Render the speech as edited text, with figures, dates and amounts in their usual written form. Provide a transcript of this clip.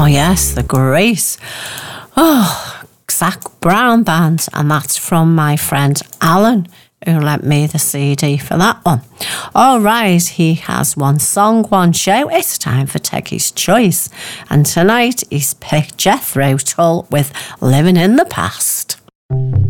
Oh yes, the great. Oh, Zach Brown Band, and that's from my friend Alan, who lent me the CD for that one. All right, he has one song, one show. It's time for Techie's Choice. And tonight he's picked Jethro Tull with Living in the Past.